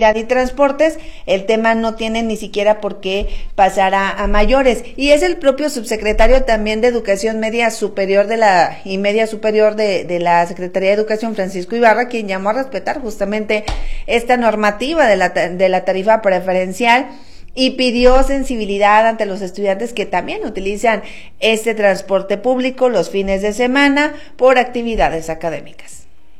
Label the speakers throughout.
Speaker 1: y transportes, el tema no tiene ni siquiera por qué pasar a mayores. Y es el propio subsecretario también de Educación Media Superior de la Secretaría de Educación, Francisco Ibarra, quien llamó a respetar justamente esta normativa de la tarifa preferencial y pidió sensibilidad ante los estudiantes que también utilizan este transporte público los fines de semana por actividades académicas.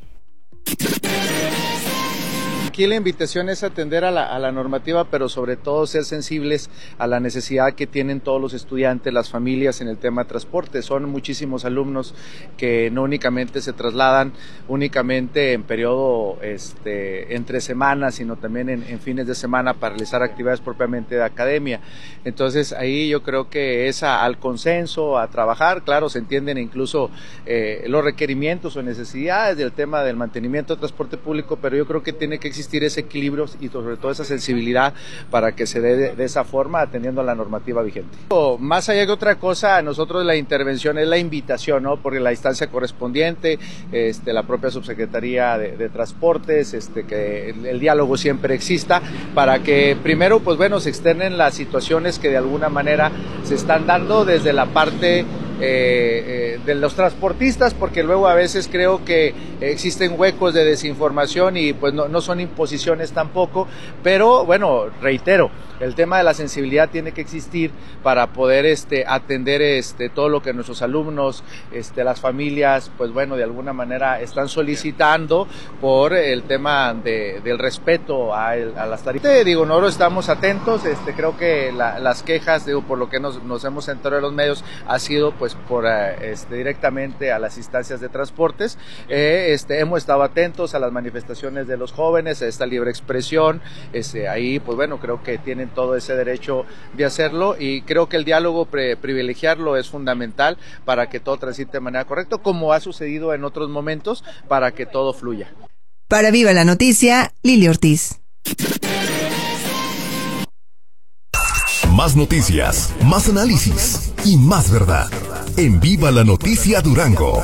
Speaker 2: Aquí la invitación es atender a la normativa, pero sobre todo ser sensibles a la necesidad que tienen todos los estudiantes, las familias en el tema de transporte. Son muchísimos alumnos que no únicamente se trasladan únicamente en periodo entre semanas, sino también en fines de semana para realizar actividades propiamente de academia. Entonces ahí yo creo que es al consenso, a trabajar. Claro, se entienden incluso los requerimientos o necesidades del tema del mantenimiento del transporte público, pero yo creo que tiene que existir ese equilibrio y sobre todo esa sensibilidad para que se dé de esa forma atendiendo a la normativa vigente. Más allá de otra cosa, nosotros la intervención es la invitación, ¿no? Porque la instancia correspondiente, la propia subsecretaría de transportes, que el diálogo siempre exista para que primero, pues bueno, se externen las situaciones que de alguna manera se están dando desde la parte de los transportistas, porque luego a veces creo que existen huecos de desinformación y pues no son imposiciones tampoco, pero bueno, reitero, el tema de la sensibilidad tiene que existir para poder atender todo lo que nuestros alumnos, las familias, pues bueno, de alguna manera están solicitando por el tema del respeto a las tarifas. Nosotros estamos atentos, creo que las quejas, por lo que nos hemos enterado de los medios, ha sido pues por directamente a las instancias de transportes. Hemos estado atentos a las manifestaciones de los jóvenes, a esta libre expresión, ahí pues bueno, creo que tienen todo ese derecho de hacerlo y creo que el diálogo, privilegiarlo es fundamental para que todo transite de manera correcta, como ha sucedido en otros momentos, para que todo fluya.
Speaker 3: Para Viva la Noticia, Lili Ortiz.
Speaker 4: Más noticias, más análisis y más verdad. En Viva la Noticia Durango.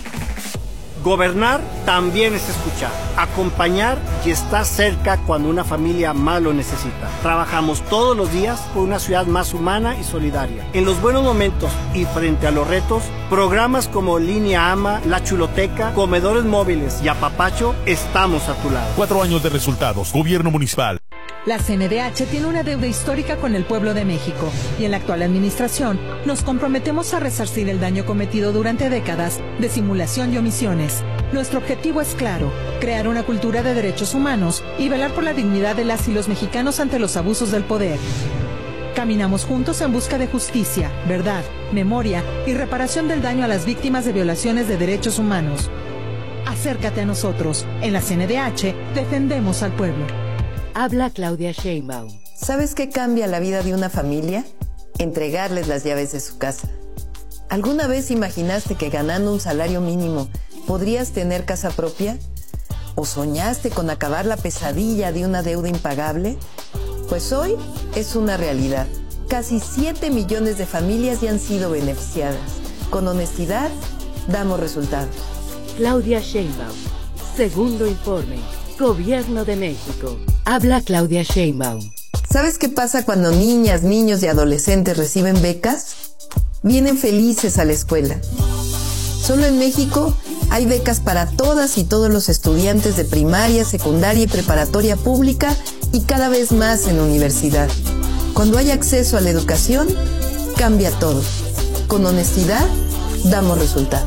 Speaker 5: Gobernar también es escuchar, acompañar y estar cerca cuando una familia más lo necesita. Trabajamos todos los días por una ciudad más humana y solidaria. En los buenos momentos y frente a los retos, programas como Línea AMA, La Chuloteca, Comedores Móviles y Apapacho, estamos a tu lado.
Speaker 6: 4 años de resultados, Gobierno Municipal.
Speaker 7: La CNDH tiene una deuda histórica con el pueblo de México y en la actual administración nos comprometemos a resarcir el daño cometido durante décadas de simulación y omisiones. Nuestro objetivo es claro, crear una cultura de derechos humanos y velar por la dignidad de las y los mexicanos ante los abusos del poder. Caminamos juntos en busca de justicia, verdad, memoria y reparación del daño a las víctimas de violaciones de derechos humanos. Acércate a nosotros. En la CNDH defendemos al pueblo.
Speaker 8: Habla Claudia Sheinbaum.
Speaker 9: ¿Sabes qué cambia la vida de una familia? Entregarles las llaves de su casa. ¿Alguna vez imaginaste que ganando un salario mínimo podrías tener casa propia? ¿O soñaste con acabar la pesadilla de una deuda impagable? Pues hoy es una realidad. Casi 7 millones de familias ya han sido beneficiadas. Con honestidad, damos resultados.
Speaker 8: Claudia Sheinbaum. Segundo informe. Gobierno de México. Habla Claudia Sheinbaum.
Speaker 9: ¿Sabes qué pasa cuando niñas, niños y adolescentes reciben becas? Vienen felices a la escuela. Solo en México hay becas para todas y todos los estudiantes de primaria, secundaria y preparatoria pública y cada vez más en universidad. Cuando hay acceso a la educación, cambia todo. Con honestidad, damos resultados.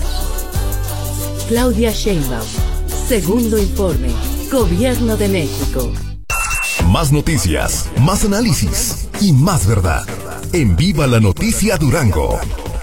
Speaker 8: Claudia Sheinbaum. Segundo informe. Gobierno de México.
Speaker 4: Más noticias, más análisis y más verdad. En Viva la Noticia Durango.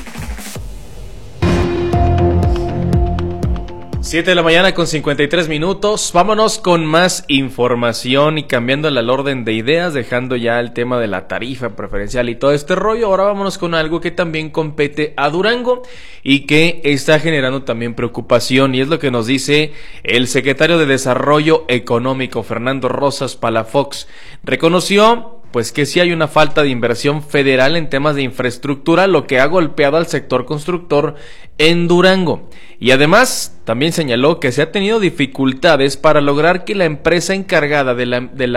Speaker 10: 7 de la mañana con 53 minutos. Vámonos con más información y cambiando el orden de ideas, dejando ya el tema de la tarifa preferencial y todo este rollo. Ahora vámonos con algo que también compete a Durango y que está generando también preocupación, y es lo que nos dice el secretario de Desarrollo Económico, Fernando Rosas Palafox. Reconoció pues que sí hay una falta de inversión federal en temas de infraestructura, lo que ha golpeado al sector constructor en Durango. Y además también señaló que se ha tenido dificultades para lograr que la empresa encargada de la